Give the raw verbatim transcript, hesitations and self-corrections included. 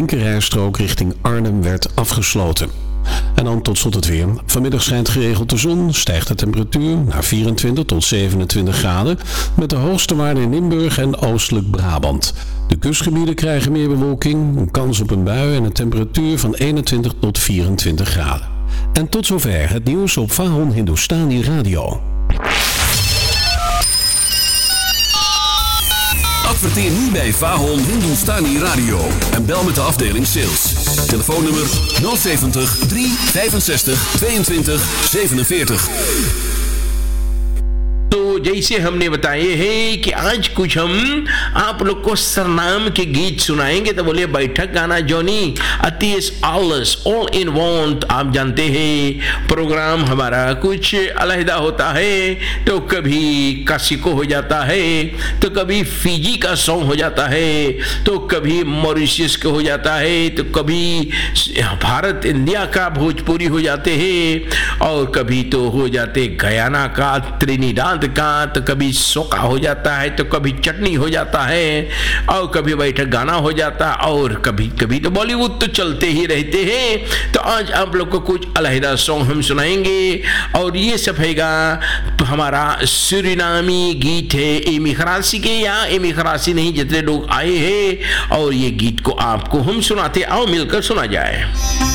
linkerrijstrook richting Arnhem werd afgesloten. En dan tot slot het weer. Vanmiddag schijnt geregeld de zon, stijgt de temperatuur naar vierentwintig tot zevenentwintig graden, met de hoogste waarde in Limburg en oostelijk Brabant. De kustgebieden krijgen meer bewolking, een kans op een bui en een temperatuur van eenentwintig tot vierentwintig graden. En tot zover het nieuws op Vahon Hindustani Radio. Adverteer nu bij Vahon Hindustani Radio en bel met de afdeling sales. Telefoonnummer nul zeventig, drie vijfenzestig, tweeëntwintig, zevenenveertig. तो जैसे हमने बताए हैं कि आज कुछ हम आप लोग को सरनाम के गीत सुनाएंगे, तो बोले बैठक गाना जोनी अतीस ऑलस ऑल इन वन। आप जानते हैं प्रोग्राम हमारा कुछ अलहदा होता है, तो कभी कासिको हो जाता है, तो कभी फिजी का सॉन्ग हो जाता है, तो कभी मॉरिशस का हो जाता है, तो कभी भारत इंडिया का भोजपुरी हो जाते हैं, और कभी तो हो जाते गयाना का, त्रिनिदाद का, तो कभी सोका हो जाता है, तो कभी चटनी हो जाता है, और कभी बैठक गाना हो जाता है, और कभी कभी तो बॉलीवुड तो चलते ही रहते हैं। तो आज आप लोग को कुछ अलहदा सॉन्ग हम सुनाएंगे, और ये सब हैगा तो हमारा सूरीनामी गीत है एमी खरासी के, या एमी खरासी नहीं जितने लोग आए हैं, और ये गीत को आपको हम सुनाते, आओ मिलकर सुना जाए।